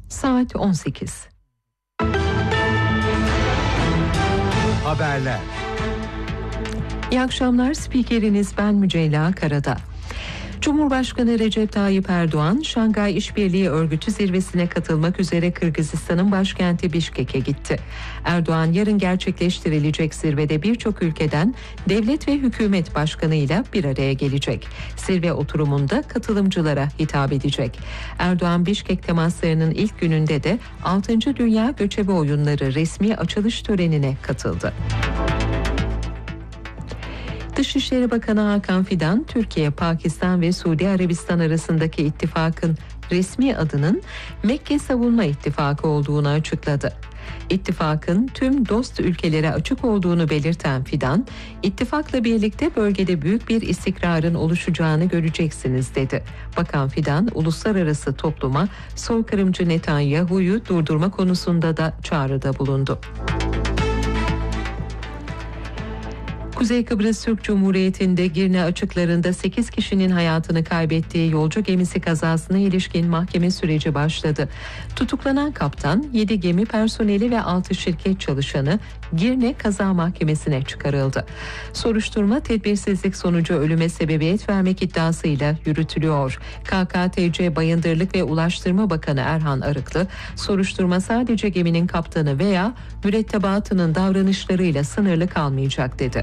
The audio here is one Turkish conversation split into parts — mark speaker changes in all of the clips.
Speaker 1: Saat 18.
Speaker 2: Haberler.
Speaker 1: İyi akşamlar, spikeriniz ben Mücella Karada. Cumhurbaşkanı Recep Tayyip Erdoğan, Şangay İşbirliği Örgütü zirvesine katılmak üzere Kırgızistan'ın başkenti Bişkek'e gitti. Erdoğan yarın gerçekleştirilecek zirvede birçok ülkeden devlet ve hükümet başkanıyla bir araya gelecek. Zirve oturumunda katılımcılara hitap edecek. Erdoğan, Bişkek temaslarının ilk gününde de 6. Dünya Göçebe Oyunları resmi açılış törenine katıldı. Dışişleri Bakanı Hakan Fidan, Türkiye, Pakistan ve Suudi Arabistan arasındaki ittifakın resmi adının Mekke Savunma İttifakı olduğunu açıkladı. İttifakın tüm dost ülkelere açık olduğunu belirten Fidan, ittifakla birlikte bölgede büyük bir istikrarın oluşacağını göreceksiniz dedi. Bakan Fidan, uluslararası topluma soykırımcı Netanyahu'yu durdurma konusunda da çağrıda bulundu. Kuzey Kıbrıs Türk Cumhuriyeti'nde Girne açıklarında 8 kişinin hayatını kaybettiği yolcu gemisi kazasına ilişkin mahkeme süreci başladı. Tutuklanan kaptan, 7 gemi personeli ve 6 şirket çalışanı Girne Kaza Mahkemesi'ne çıkarıldı. Soruşturma tedbirsizlik sonucu ölüme sebebiyet vermek iddiasıyla yürütülüyor. KKTC Bayındırlık ve Ulaştırma Bakanı Erhan Arıklı, soruşturma sadece geminin kaptanı veya mürettebatının davranışlarıyla sınırlı kalmayacak dedi.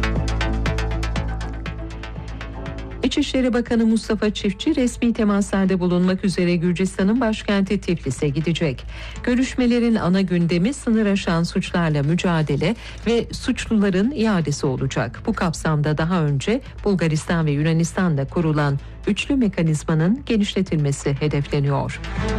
Speaker 1: İçişleri Bakanı Mustafa Çiftçi resmi temaslarda bulunmak üzere Gürcistan'ın başkenti Tiflis'e gidecek. Görüşmelerin ana gündemi sınır aşan suçlarla mücadele ve suçluların iadesi olacak. Bu kapsamda daha önce Bulgaristan ve Yunanistan'da kurulan üçlü mekanizmanın genişletilmesi hedefleniyor.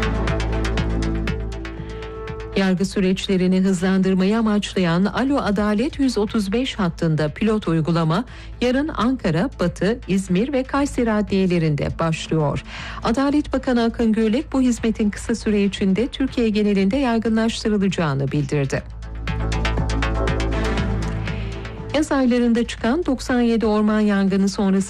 Speaker 1: Yargı süreçlerini hızlandırmayı amaçlayan Alo Adalet 135 hattında pilot uygulama yarın Ankara, Batı, İzmir ve Kayseri adliyelerinde başlıyor. Adalet Bakanı Akın Gürlek bu hizmetin kısa süre içinde Türkiye genelinde yaygınlaştırılacağını bildirdi. Yaz aylarında çıkan 97 orman yangını sonrası